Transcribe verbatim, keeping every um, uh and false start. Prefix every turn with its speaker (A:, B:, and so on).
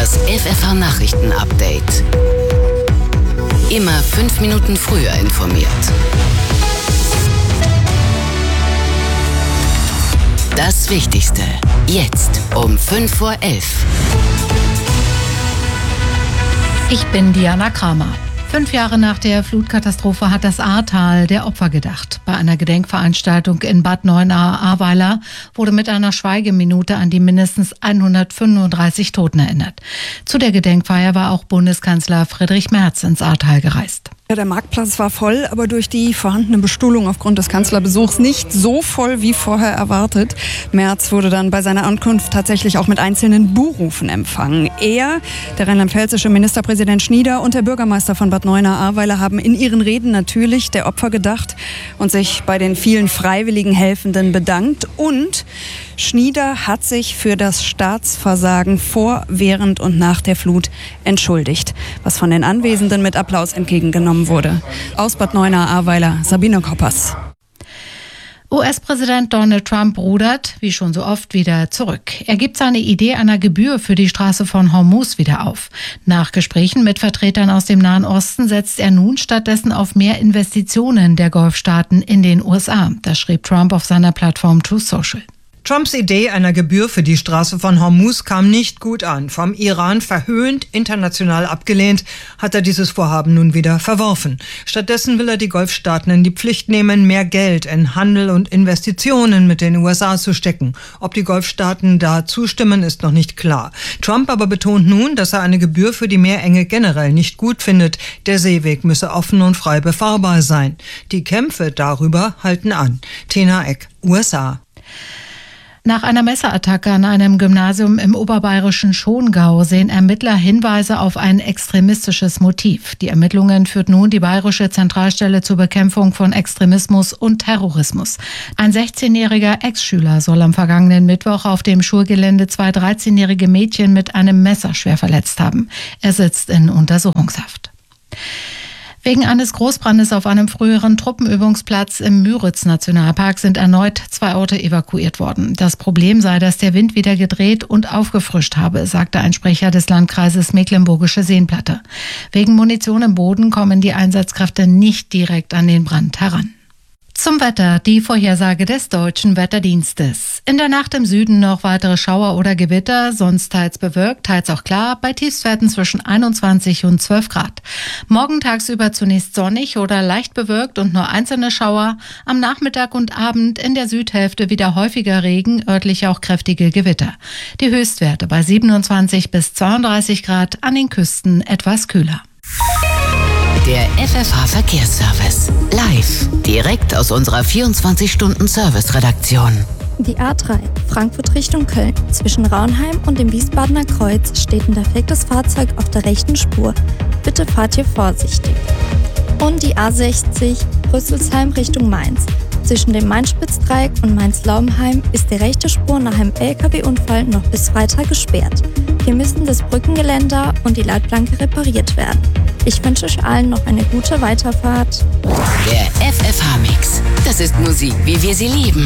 A: Das F F H-Nachrichten-Update. Immer fünf Minuten früher informiert. Das Wichtigste. Jetzt um fünf vor elf.
B: Ich bin Diana Kramer. Fünf Jahre nach der Flutkatastrophe hat das Ahrtal der Opfer gedacht. Bei einer Gedenkveranstaltung in Bad Neuenahr-Ahrweiler wurde mit einer Schweigeminute an die mindestens hundertfünfunddreißig Toten erinnert. Zu der Gedenkfeier war auch Bundeskanzler Friedrich Merz ins Ahrtal gereist.
C: Ja, der Marktplatz war voll, aber durch die vorhandene Bestuhlung aufgrund des Kanzlerbesuchs nicht so voll wie vorher erwartet. Merz wurde dann bei seiner Ankunft tatsächlich auch mit einzelnen Buhrufen empfangen. Er, der rheinland-pfälzische Ministerpräsident Schnieder und der Bürgermeister von Bad Neuenahr-Ahrweiler haben in ihren Reden natürlich der Opfer gedacht und sich bei den vielen freiwilligen Helfenden bedankt. Und Schnieder hat sich für das Staatsversagen vor, während und nach der Flut entschuldigt, was von den Anwesenden mit Applaus entgegengenommen wurde. Aus Bad Neuenahr-Ahrweiler, Sabine Koppers.
B: U S-Präsident Donald Trump rudert, wie schon so oft, wieder zurück. Er gibt seine Idee einer Gebühr für die Straße von Hormuz wieder auf. Nach Gesprächen mit Vertretern aus dem Nahen Osten setzt er nun stattdessen auf mehr Investitionen der Golfstaaten in den U S A. Das schrieb Trump auf seiner Plattform Truth Social.
D: Trumps Idee einer Gebühr für die Straße von Hormuz kam nicht gut an. Vom Iran verhöhnt, international abgelehnt, hat er dieses Vorhaben nun wieder verworfen. Stattdessen will er die Golfstaaten in die Pflicht nehmen, mehr Geld in Handel und Investitionen mit den U S A zu stecken. Ob die Golfstaaten da zustimmen, ist noch nicht klar. Trump aber betont nun, dass er eine Gebühr für die Meerenge generell nicht gut findet. Der Seeweg müsse offen und frei befahrbar sein. Die Kämpfe darüber halten an. Tena Eck, U S A.
B: Nach einer Messerattacke an einem Gymnasium im oberbayerischen Schongau sehen Ermittler Hinweise auf ein extremistisches Motiv. Die Ermittlungen führt nun die Bayerische Zentralstelle zur Bekämpfung von Extremismus und Terrorismus. Ein sechzehnjähriger Ex-Schüler soll am vergangenen Mittwoch auf dem Schulgelände zwei dreizehnjährige Mädchen mit einem Messer schwer verletzt haben. Er sitzt in Untersuchungshaft. Wegen eines Großbrandes auf einem früheren Truppenübungsplatz im Müritz-Nationalpark sind erneut zwei Orte evakuiert worden. Das Problem sei, dass der Wind wieder gedreht und aufgefrischt habe, sagte ein Sprecher des Landkreises Mecklenburgische Seenplatte. Wegen Munition im Boden kommen die Einsatzkräfte nicht direkt an den Brand heran. Zum Wetter, die Vorhersage des Deutschen Wetterdienstes. In der Nacht im Süden noch weitere Schauer oder Gewitter, sonst teils bewölkt, teils auch klar, bei Tiefstwerten zwischen einundzwanzig und zwölf Grad. Morgen tagsüber zunächst sonnig oder leicht bewölkt und nur einzelne Schauer. Am Nachmittag und Abend in der Südhälfte wieder häufiger Regen, örtlich auch kräftige Gewitter. Die Höchstwerte bei siebenundzwanzig bis zweiunddreißig Grad, an den Küsten etwas kühler.
A: Der F F H-Verkehrsservice. Live. Direkt aus unserer vierundzwanzig-Stunden-Service-Redaktion.
E: Die A drei, Frankfurt Richtung Köln. Zwischen Raunheim und dem Wiesbadener Kreuz steht ein defektes Fahrzeug auf der rechten Spur. Bitte fahrt hier vorsichtig. Und die A sechzig, Rüsselsheim Richtung Mainz. Zwischen dem Main-Spitz-Dreieck und Mainz-Laubenheim ist die rechte Spur nach einem L K W-Unfall noch bis Freitag gesperrt. Hier müssen das Brückengeländer und die Leitplanke repariert werden. Ich wünsche euch allen noch eine gute Weiterfahrt.
A: Der F F H-Mix. Das ist Musik, wie wir sie lieben.